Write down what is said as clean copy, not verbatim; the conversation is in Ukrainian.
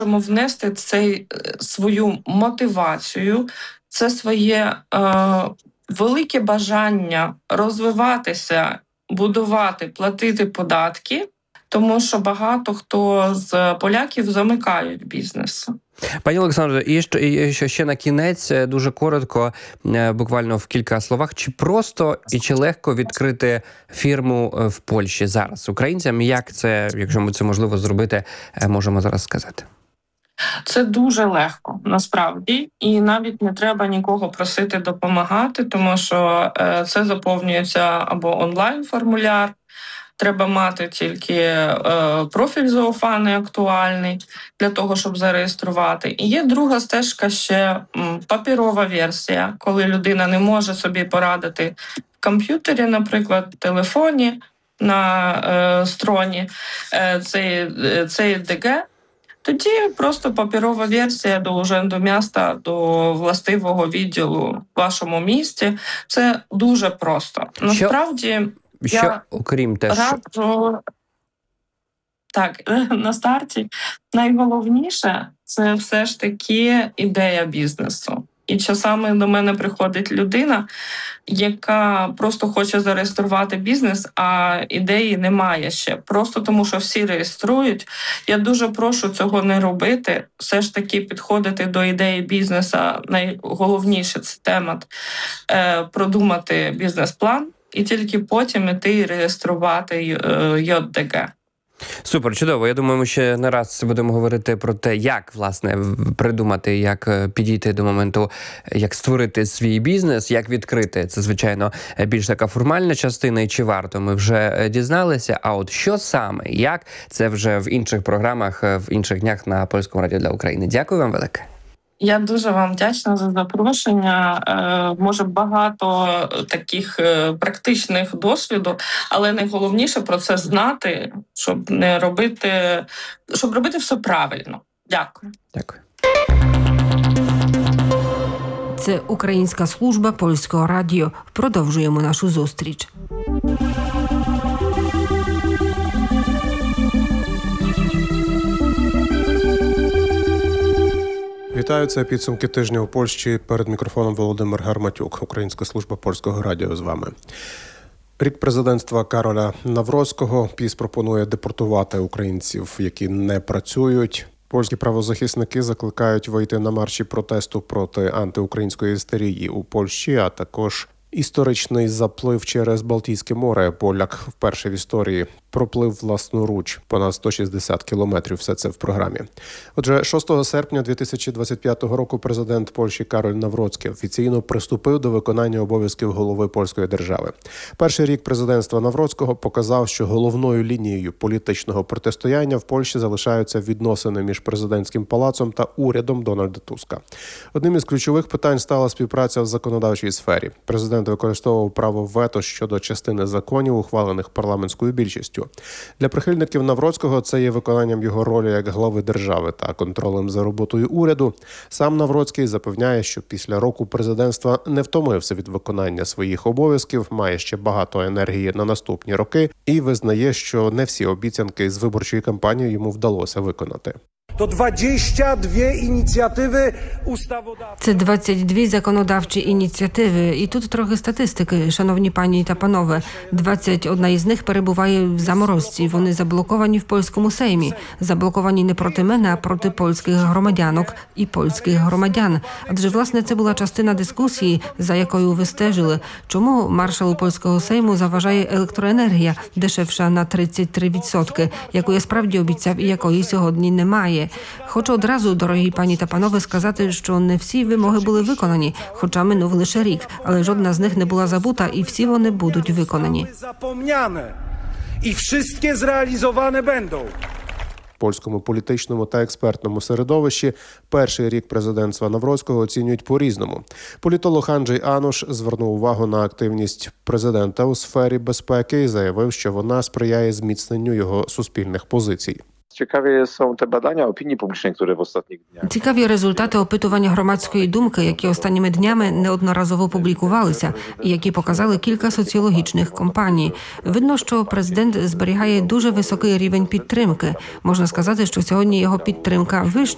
можемо внести свою мотивацію, це своє велике бажання розвиватися, будувати, платити податки, тому що багато хто з поляків замикають бізнес. Пані Олександро, і ще на кінець, дуже коротко, буквально в кілька словах, чи просто і чи легко відкрити фірму в Польщі зараз українцям? Як це, якщо ми це можливо зробити, можемо зараз сказати? Це дуже легко, насправді, і навіть не треба нікого просити допомагати, тому що це заповнюється або онлайн-формуляр, треба мати тільки профіль зоофаний актуальний для того, щоб зареєструвати. І є друга стежка ще паперова версія, коли людина не може собі порадити в комп'ютері, наприклад, в телефоні, на строні ЦІДГ. Тоді просто паперова версія до Уrzędu Miasta, до властивого відділу в вашому місті. Це дуже просто. Насправді, я окрім те, раджу... Так, на старті найголовніше – це все ж таки ідея бізнесу. І часами до мене приходить людина, яка просто хоче зареєструвати бізнес, а ідеї немає ще. Просто тому, що всі реєструють. Я дуже прошу цього не робити. Все ж таки підходити до ідеї бізнесу. Найголовніше – це тема продумати бізнес-план і тільки потім іти і реєструвати ЙОДГ. Супер, чудово. Я думаю, ми ще не раз будемо говорити про те, як, власне, придумати, як підійти до моменту, як створити свій бізнес, як відкрити. Це, звичайно, більш така формальна частина, і чи варто, ми вже дізналися. А от що саме, як, це вже в інших програмах, в інших днях на Польському радіо для України. Дякую вам велике. Я дуже вам вдячна за запрошення. Може, багато таких практичних досвіду, але найголовніше про це знати, щоб робити все правильно. Дякую. Дякую. Це Українська служба Польського радіо. Продовжуємо нашу зустріч. Вітаю, це підсумки тижня у Польщі. Перед мікрофоном Володимир Гарматюк, Українська служба Польського радіо з вами. Рік президентства Кароля Навроцького. ПіС пропонує депортувати українців, які не працюють. Польські правозахисники закликають вийти на марші протесту проти антиукраїнської істерії у Польщі, а також історичний заплив через Балтійське море. Поляк вперше в історії проплив власноруч понад 160 кілометрів. Все це в програмі. Отже, 6 серпня 2025 року президент Польщі Кароль Навроцький офіційно приступив до виконання обов'язків голови польської держави. Перший рік президентства Навроцького показав, що головною лінією політичного протистояння в Польщі залишаються відносини між президентським палацом та урядом Дональда Туска. Одним із ключових питань стала співпраця в законодавчій сфері. Президент використовував право вето щодо частини законів, ухвалених парламентською більшістю. Для прихильників Навроцького це є виконанням його ролі як глави держави та контролем за роботою уряду. Сам Навроцький запевняє, що після року президентства не втомився від виконання своїх обов'язків, має ще багато енергії на наступні роки і визнає, що не всі обіцянки з виборчої кампанії йому вдалося виконати. To 22 inicjatywy ustawodawcze. Це 22 законодавчі ініціативи. І тут трохи статистики, шановні пані та панове. 21 із них перебуває в заморозці. Вони заблоковані в польському Сеймі. Заблоковані не проти мене, а проти польських громадянок і польських громадян. Адже, власне, це була частина дискусії, за якою ви стежили. Чому маршалу польського Сейму заважає електроенергія, дешевша на 33%, яку я справді обіцяв і якої сьогодні немає. Хочу одразу, дорогі пані та панове, сказати, що не всі вимоги були виконані, хоча минув лише рік, але жодна з них не була забута і всі вони будуть виконані. Zapomniane i wszystkie zrealizowane będą. В польському політичному та експертному середовищі перший рік президентства Навроцького оцінюють по-різному. Політолог Анджей Ануш звернув увагу на активність президента у сфері безпеки і заявив, що вона сприяє зміцненню його суспільних позицій. Ciekawie są te badania opinii publicznej, które w ostatnich dniach... Цікаві результати опитування громадської думки, які останніми днями неодноразово публікувалися, і які показали кілька соціологічних компаній. Видно, що президент зберігає дуже високий рівень підтримки. Можна сказати, що сьогодні його підтримка вища,